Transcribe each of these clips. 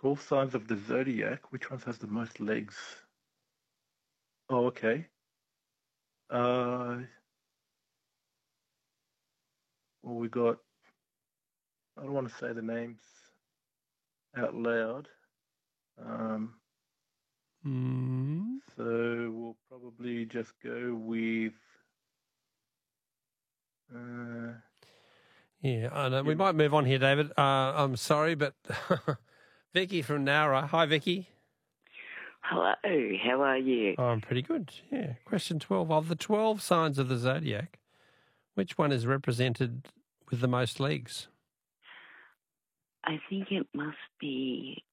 12 signs of the zodiac. Which one has the most legs? Oh, okay. Well, we got. I don't want to say the names out loud. So we'll probably just go with. Yeah, I know. We might move on here, David. I'm sorry, but Vicky from Nowra. Hi, Vicky. Hello, how are you? I'm pretty good, yeah. Question 12. Of the 12 signs of the zodiac, which one is represented with the most legs? I think it must be...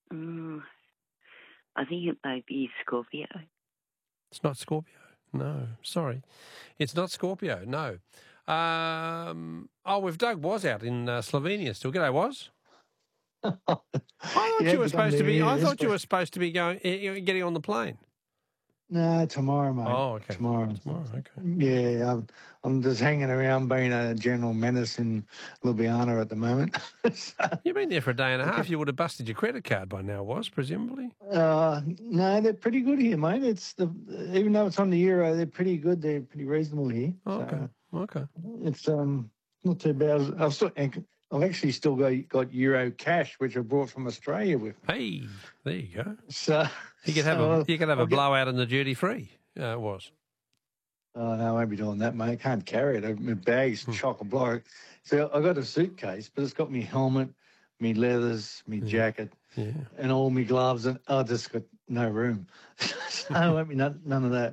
I think it might be Scorpio. It's not Scorpio. No, sorry. It's not Scorpio, no. We've Doug Was out in Slovenia still. G'day, Was. I thought you were supposed to be. I thought you were supposed to be getting on the plane. No, tomorrow, mate. Oh, okay. Tomorrow, okay. Yeah, I'm just hanging around being a general menace in Ljubljana at the moment. You've been there for a day and a half. You would have busted your credit card by now, Was, presumably? No, they're pretty good here, mate. Even though it's on the euro, they're pretty good. They're pretty reasonable here. Oh, okay. It's not too bad. I've actually still got euro cash, which I brought from Australia with me. Hey, there you go. So you could have a blowout in the duty free. Was. Oh no, I won't be doing that, mate. I can't carry it. My bag's chock-a-block. So I got a suitcase, but it's got me helmet, me leathers, me jacket, and all me gloves, and I just got no room. So I won't be none of that.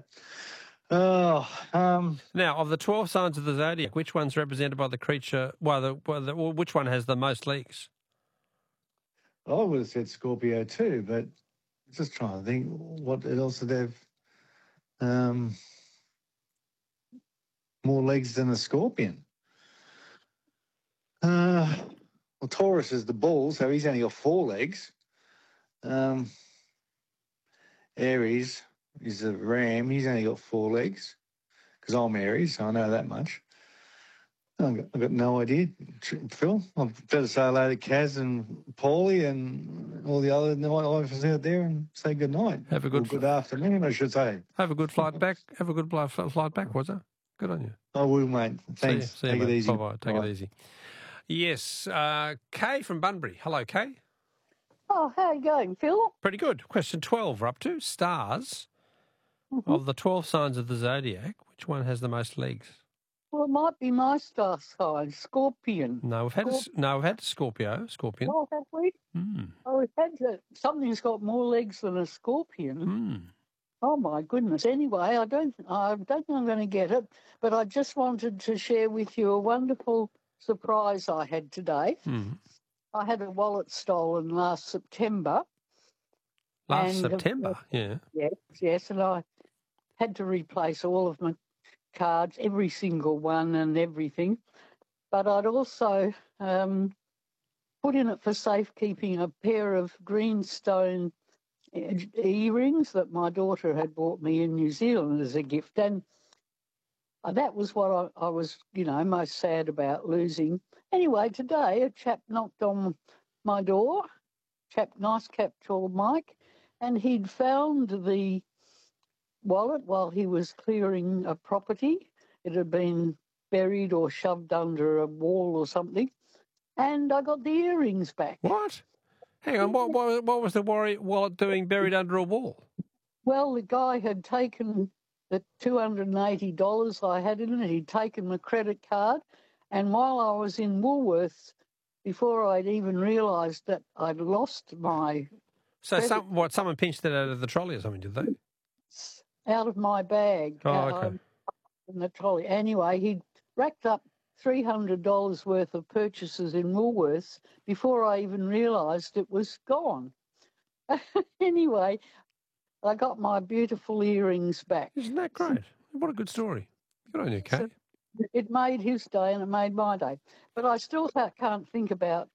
Now, of the 12 signs of the zodiac, which one's represented by the creature? Which one has the most legs? I would have said Scorpio too, but just trying to think what else would have more legs than a scorpion. Well, Taurus is the bull, so he's only got 4 legs. Aries is a ram. He's only got 4 legs because I'm Aries, so I know that much. I've got no idea, Phil. I've better say hello to Kaz and Paulie and all the other nightlighters out there and say good night. Have a good good afternoon, I should say. Have a good flight back. Have a good flight back, was it? Good on you. I will, mate. Thanks. See you, Take it easy. Bye-bye. Take it easy. Yes, Kay from Bunbury. Hello, Kay. Oh, how are you going, Phil? Pretty good. Question 12, we're up to. Stars. Of the 12 signs of the zodiac, which one has the most legs? Well, it might be my star sign, Scorpion. No, we've had Scorpion. Oh, have we? Oh, we've had something's got more legs than a scorpion. Oh my goodness! Anyway, I don't think I'm going to get it, but I just wanted to share with you a wonderful surprise I had today. I had a wallet stolen last September. September, yeah. Yes, and I had to replace all of my cards, every single one and everything. But I'd also put in it for safekeeping a pair of greenstone earrings that my daughter had bought me in New Zealand as a gift. And that was what I was, most sad about losing. Anyway, today a chap knocked on my door, nice chap called Mike, and he'd found the wallet while he was clearing a property. It had been buried or shoved under a wall or something, and I got the earrings back. What? Hang on, what was the wallet doing buried under a wall? Well, the guy had taken the $280 I had in it. He'd taken my credit card, and while I was in Woolworths, before I'd even realised that I'd lost my... So someone pinched it out of the trolley or something, did they? Out of my bag. Oh, okay. In the trolley. Anyway, he'd racked up $300 worth of purchases in Woolworths before I even realised it was gone. Anyway, I got my beautiful earrings back. Isn't that great? What a good story. Good on you, Kay. So it made his day and it made my day. But I still can't think about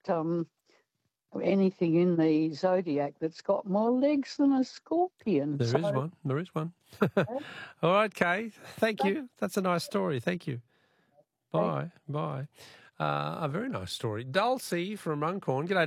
anything in the zodiac that's got more legs than a scorpion. There is one. All right, Kay. Thank you. That's a nice story. Thank you. Bye. A very nice story. Dulcie from Runcorn. G'day,